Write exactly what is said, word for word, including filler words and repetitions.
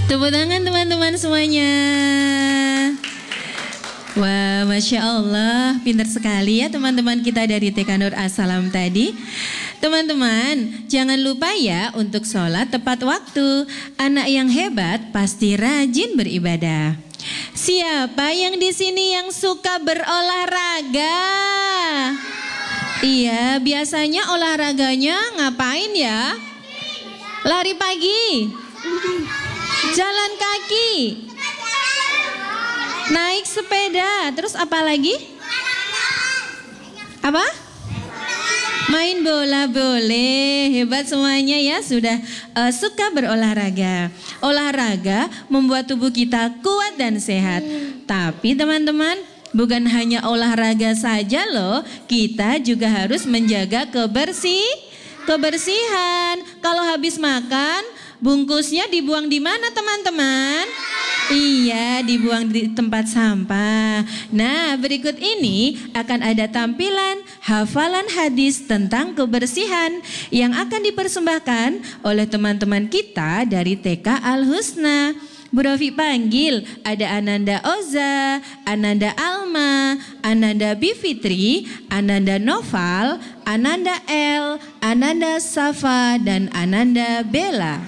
Tepuk tangan teman-teman semuanya. Wah, Masya Allah, pintar sekali ya teman-teman kita dari T K Nur As-Salam tadi. Teman-teman, jangan lupa ya untuk sholat tepat waktu. Anak yang hebat pasti rajin beribadah. Siapa yang di sini yang suka berolahraga? Iya, biasanya olahraganya ngapain ya? Lari pagi, jalan kaki, naik sepeda, terus apa lagi? Apa? Main bola boleh, hebat semuanya ya sudah uh, suka berolahraga. Olahraga membuat tubuh kita kuat dan sehat. Tapi teman-teman, bukan hanya olahraga saja loh, kita juga harus menjaga kebersih, kebersihan. Kalau habis makan, bungkusnya dibuang di mana teman-teman? Iya, dibuang di tempat sampah. Nah, berikut ini akan ada tampilan hafalan hadis tentang kebersihan yang akan dipersembahkan oleh teman-teman kita dari T K Al-Husna. Bu Rofi panggil, ada Ananda Oza, Ananda Alma, Ananda Bivitri, Ananda Noval, Ananda L, Ananda Safa, dan Ananda Bella.